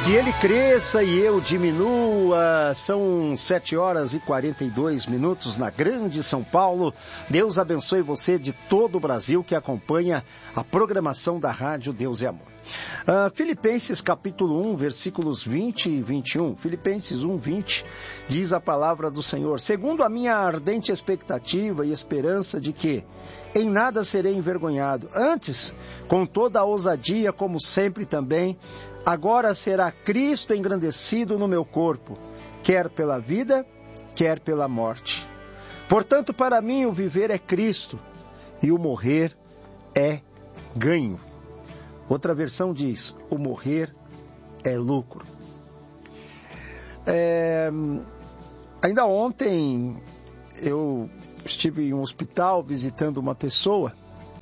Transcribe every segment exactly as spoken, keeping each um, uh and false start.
Que ele cresça e eu diminua. São sete horas e quarenta e dois minutos na grande São Paulo. Deus abençoe você de todo o Brasil que acompanha a programação da Rádio Deus e Amor. Uh, Filipenses capítulo um, versículos vinte e vinte e um. Filipenses um, vinte, diz a palavra do Senhor: segundo a minha ardente expectativa e esperança de que em nada serei envergonhado, antes, com toda a ousadia, como sempre também, agora será Cristo engrandecido no meu corpo, quer pela vida, quer pela morte. Portanto, para mim o viver é Cristo e o morrer é ganho. Outra versão diz, o morrer é lucro. É, ainda ontem eu estive em um hospital visitando uma pessoa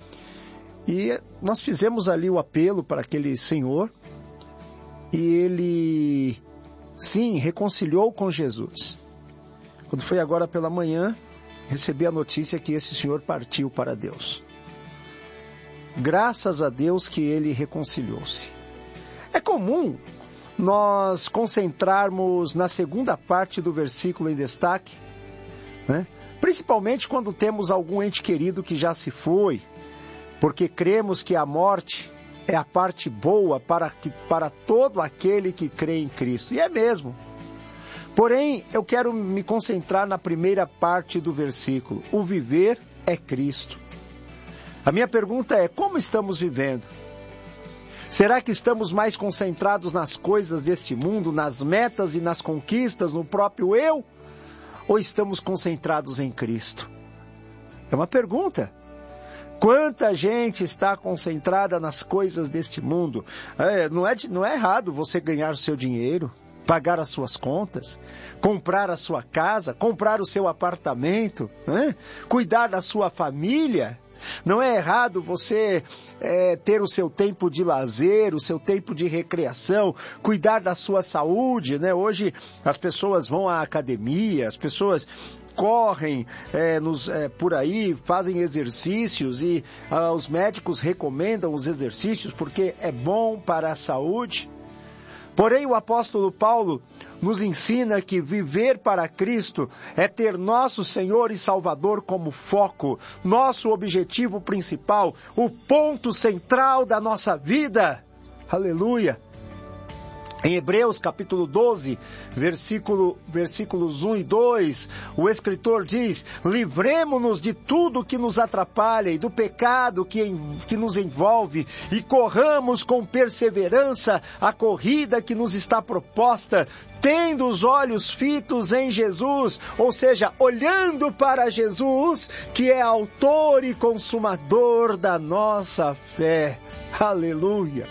e nós fizemos ali o apelo para aquele senhor e ele, sim, reconciliou com Jesus. Quando foi agora pela manhã, recebi a notícia que esse senhor partiu para Deus. Graças a Deus que ele reconciliou-se. É comum nós concentrarmos na segunda parte do versículo em destaque, né? Principalmente quando temos algum ente querido que já se foi, porque cremos que a morte é a parte boa para, que, para todo aquele que crê em Cristo. E é mesmo. Porém, eu quero me concentrar na primeira parte do versículo. O viver é Cristo. A minha pergunta é, como estamos vivendo? Será que estamos mais concentrados nas coisas deste mundo, nas metas e nas conquistas, no próprio eu? Ou estamos concentrados em Cristo? É uma pergunta. Quanta gente está concentrada nas coisas deste mundo? É, não, é, não é errado você ganhar o seu dinheiro, pagar as suas contas, comprar a sua casa, comprar o seu apartamento, né? Cuidar da sua família. Não é errado você é, ter o seu tempo de lazer, o seu tempo de recreação, cuidar da sua saúde, né? Hoje as pessoas vão à academia, as pessoas correm é, nos, é, por aí, fazem exercícios e ah, os médicos recomendam os exercícios porque é bom para a saúde. Porém, o apóstolo Paulo nos ensina que viver para Cristo é ter nosso Senhor e Salvador como foco, nosso objetivo principal, o ponto central da nossa vida. Aleluia! Em Hebreus capítulo doze, versículo, versículos um e dois, o escritor diz, livremo-nos de tudo que nos atrapalha e do pecado que, que nos envolve e corramos com perseverança a corrida que nos está proposta, tendo os olhos fitos em Jesus, ou seja, olhando para Jesus, que é autor e consumador da nossa fé. Aleluia!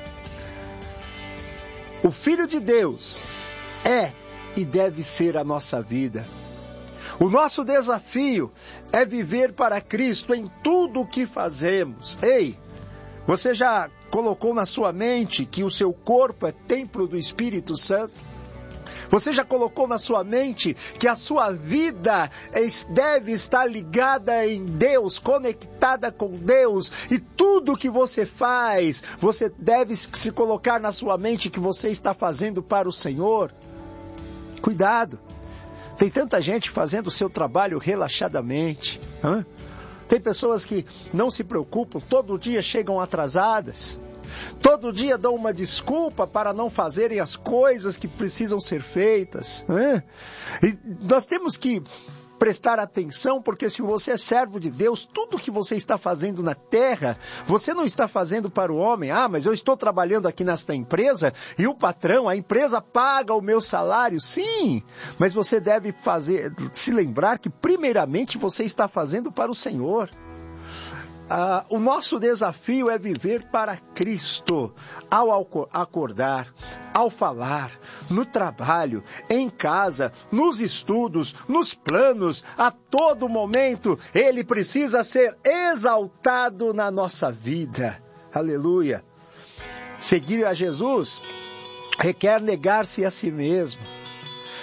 O Filho de Deus é e deve ser a nossa vida. O nosso desafio é viver para Cristo em tudo o que fazemos. Ei, você já colocou na sua mente que o seu corpo é templo do Espírito Santo? Você já colocou na sua mente que a sua vida deve estar ligada em Deus, conectada com Deus, e tudo que você faz, você deve se colocar na sua mente que você está fazendo para o Senhor? Cuidado! Tem tanta gente fazendo o seu trabalho relaxadamente. Hã? Tem pessoas que não se preocupam, todo dia chegam atrasadas. Todo dia dão uma desculpa para não fazerem as coisas que precisam ser feitas. Né? E nós temos que prestar atenção, porque se você é servo de Deus, tudo que você está fazendo na terra, você não está fazendo para o homem. Ah, mas eu estou trabalhando aqui nesta empresa e o patrão, a empresa paga o meu salário. Sim, mas você deve fazer, se lembrar que primeiramente você está fazendo para o Senhor. Ah, o nosso desafio é viver para Cristo, ao acordar, ao falar, no trabalho, em casa, nos estudos, nos planos, a todo momento, Ele precisa ser exaltado na nossa vida. Aleluia! Seguir a Jesus requer negar-se a si mesmo.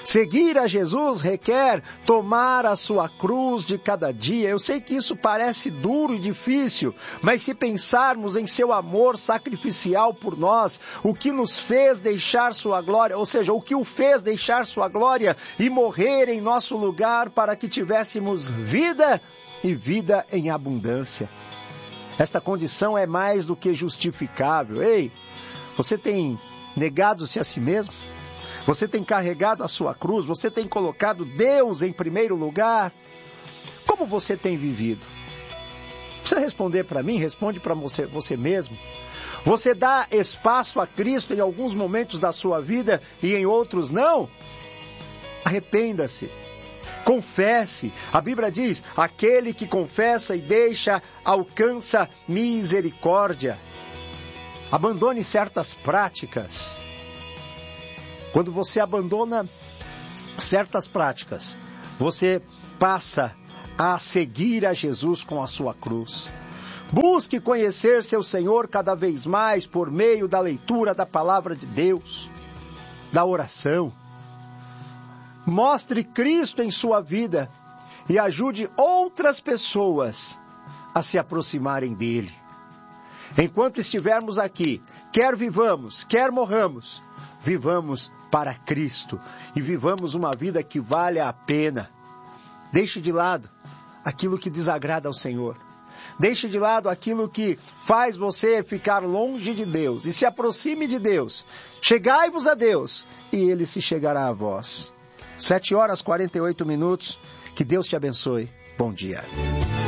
Seguir a Jesus requer tomar a sua cruz de cada dia. Eu sei que isso parece duro e difícil, mas se pensarmos em seu amor sacrificial por nós, o que nos fez deixar sua glória, ou seja, o que o fez deixar sua glória e morrer em nosso lugar para que tivéssemos vida e vida em abundância. Esta condição é mais do que justificável. Ei, você tem negado-se a si mesmo? Você tem carregado a sua cruz? Você tem colocado Deus em primeiro lugar? Como você tem vivido? Não precisa responder para mim, responde para você, você mesmo. Você dá espaço a Cristo em alguns momentos da sua vida e em outros não? Arrependa-se. Confesse. A Bíblia diz, aquele que confessa e deixa, alcança misericórdia. Abandone certas práticas. Quando você abandona certas práticas, você passa a seguir a Jesus com a sua cruz. Busque conhecer seu Senhor cada vez mais por meio da leitura da palavra de Deus, da oração. Mostre Cristo em sua vida e ajude outras pessoas a se aproximarem dele. Enquanto estivermos aqui, quer vivamos, quer morramos, vivamos para Cristo e vivamos uma vida que vale a pena. Deixe de lado aquilo que desagrada ao Senhor. Deixe de lado aquilo que faz você ficar longe de Deus e se aproxime de Deus. Chegai-vos a Deus e Ele se chegará a vós. Sete horas e quarenta e oito minutos. Que Deus te abençoe. Bom dia.